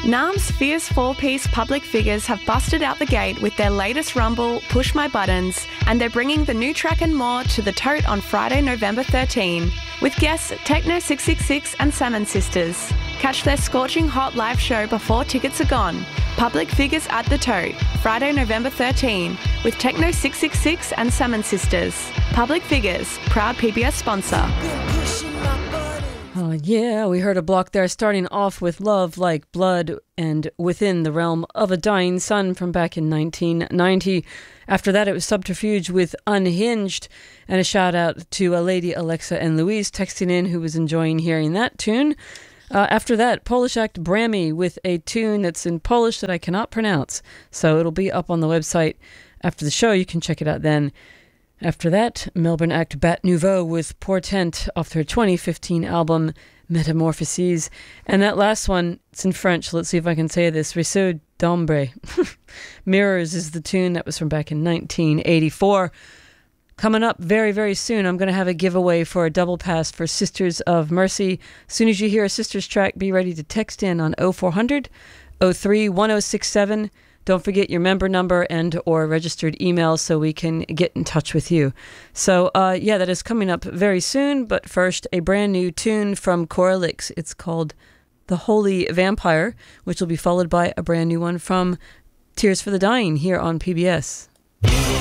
NAM's fierce four-piece Public Figures have busted out the gate with their latest rumble, Push My Buttons, and they're bringing the new track and more to the Tote on Friday, November 13, with guests Techno 666 and Salmon Sisters. Catch their scorching hot live show before tickets are gone. Public Figures at the Tote, Friday, November 13, with Techno 666 and Salmon Sisters. Public Figures, proud PBS sponsor. Oh, yeah, we heard a block there starting off with Love Like Blood and Within the Realm of a Dying Sun from back in 1990. After that, it was Subterfuge with Unhinged, and a shout out to a lady, Alexa and Louise, texting in who was enjoying hearing that tune. After that, Polish act Brammy with a tune that's in Polish that I cannot pronounce, so it'll be up on the website after the show. You can check it out then. After that, Melbourne act Bat Nouveau with Portent off their 2015 album Metamorphoses. And that last one, it's in French. Let's see if I can say this. Réseau d'Ombre. Mirrors is the tune that was from back in 1984. Coming up very, very soon, I'm going to have a giveaway for a double pass for Sisters of Mercy. As soon as you hear a Sisters track, be ready to text in on 0400 03 1067. Don't forget your member number and or registered email so we can get in touch with you. So, that is coming up very soon. But first, a brand new tune from Coralix. It's called The Holy Vampire, which will be followed by a brand new one from Tears for the Dying here on PBS.